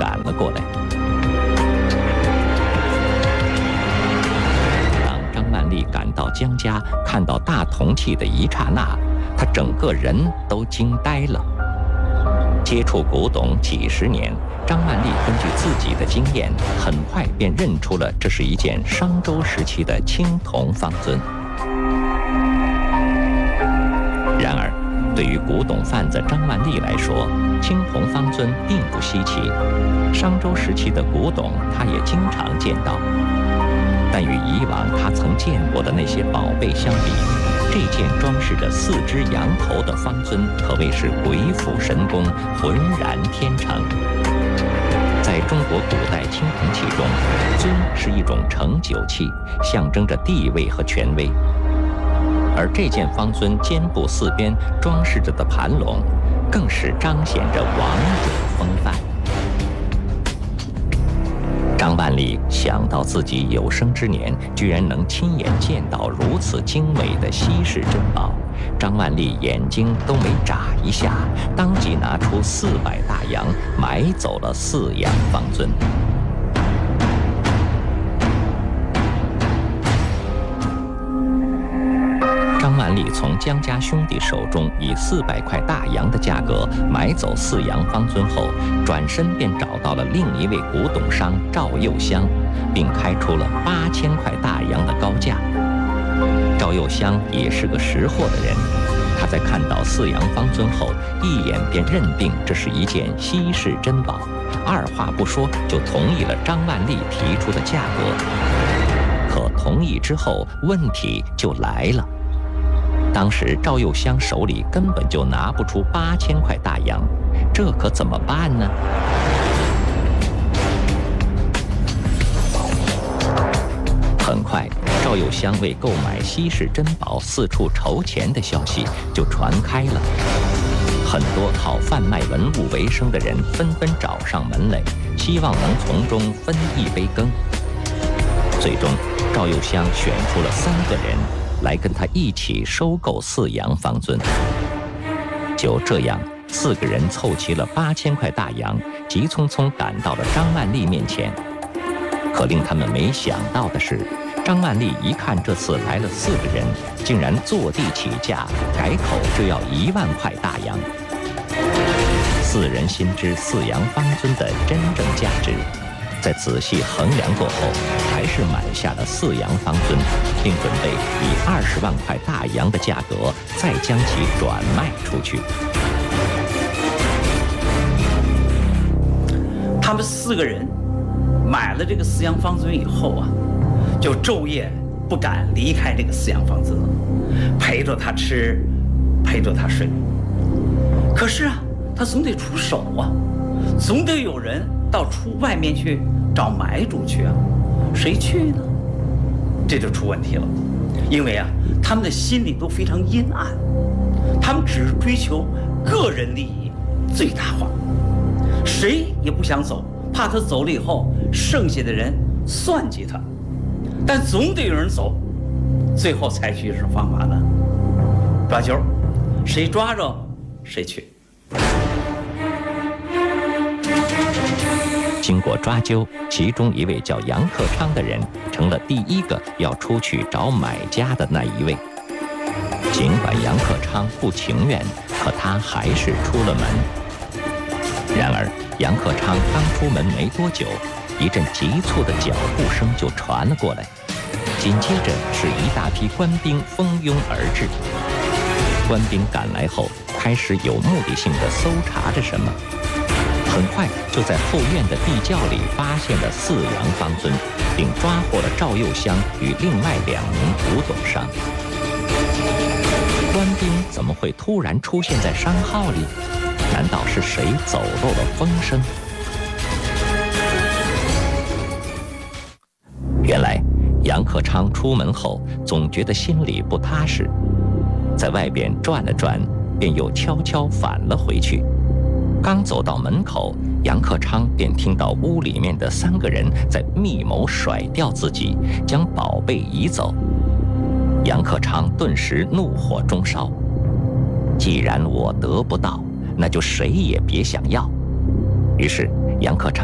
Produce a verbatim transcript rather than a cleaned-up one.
赶了过来。当张万丽赶到江家，看到大铜器的一刹那，他整个人都惊呆了。接触古董几十年，张万丽根据自己的经验，很快便认出了这是一件商周时期的青铜方尊。然而，对于古董贩子张万丽来说，青铜方尊并不稀奇，商周时期的古董他也经常见到。但与以往他曾见过的那些宝贝相比，这件装饰着四只羊头的方尊可谓是鬼斧神工，浑然天成。在中国古代青铜器中，尊是一种盛酒器，象征着地位和权威。而这件方尊肩部四边装饰着的盘龙，更是彰显着王者风范。张万丽想到自己有生之年居然能亲眼见到如此精美的稀世珍宝，张万丽眼睛都没眨一下，当即拿出四百大洋买走了四羊方尊。张万丽从江家兄弟手中以四百块大洋的价格买走四羊方尊后，转身便找到了另一位古董商赵又香，并开出了八千块大洋的高价。赵又香也是个识货的人，他在看到四羊方尊后，一眼便认定这是一件稀世珍宝，二话不说就同意了张万丽提出的价格。可同意之后，问题就来了。当时赵又香手里根本就拿不出八千块大洋，这可怎么办呢？很快，赵又香为购买稀世珍宝四处筹钱的消息就传开了，很多靠贩卖文物为生的人纷纷找上门来，希望能从中分一杯羹。最终，赵又香选出了三个人来跟他一起收购四羊方尊。就这样，四个人凑齐了八千块大洋，急匆匆赶到了张万丽面前。可令他们没想到的是，张万丽一看这次来了四个人，竟然坐地起价，改口就要一万块大洋。四人心知四羊方尊的真正价值，在仔细衡量过后，还是买下了四羊方尊，并准备以二十万块大洋的价格再将其转卖出去。 他们四个人买了这个四羊方尊以后啊，就昼夜不敢离开这个四羊方尊了，陪着他吃，陪着他睡。可是啊，他总得出手啊，总得有人到出外面去找买主去啊，谁去呢？这就出问题了，因为啊，他们的心里都非常阴暗，他们只追求个人利益最大化，谁也不想走，怕他走了以后，剩下的人算计他，但总得有人走，最后采取什么方法呢？抓阄，谁抓着谁去。 经过抓阄，其中一位叫杨克昌的人成了第一个要出去找买家的那一位。尽管杨克昌不情愿，可他还是出了门。然而，杨克昌刚出门没多久，一阵急促的脚步声就传了过来，紧接着是一大批官兵蜂拥而至。官兵赶来后，开始有目的性地搜查着什么。很快就在后院的地窖里发现了四羊方尊，并抓获了赵又香与另外两名古董商。官兵怎么会突然出现在商号里？难道是谁走漏了风声？原来杨克昌出门后总觉得心里不踏实，在外边转了转，便又悄悄返了回去。刚走到门口，杨克昌便听到屋里面的三个人在密谋甩掉自己，将宝贝移走。杨克昌顿时怒火中烧，既然我得不到，那就谁也别想要。于是杨克昌